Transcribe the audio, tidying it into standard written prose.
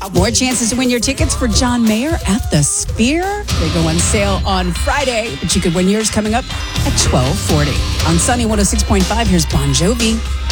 More chances to win your tickets for John Mayer at the Sphere. They go on sale on Friday, but you could win yours coming up at 12:40. On Sunny 106.5, here's Bon Jovi.